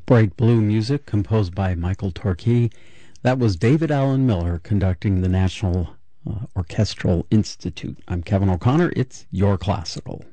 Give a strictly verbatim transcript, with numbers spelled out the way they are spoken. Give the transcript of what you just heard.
Bright Blue music composed by Michael Torquay. That was David Allen Miller conducting the National uh, Orchestral Institute. I'm Kevin O'Connor. It's Your Classical.